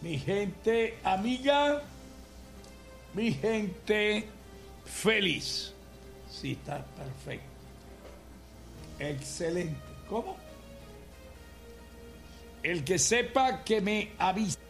Mi gente amiga, mi gente feliz. Sí, está perfecto. Excelente. ¿Cómo? El que sepa que me avise.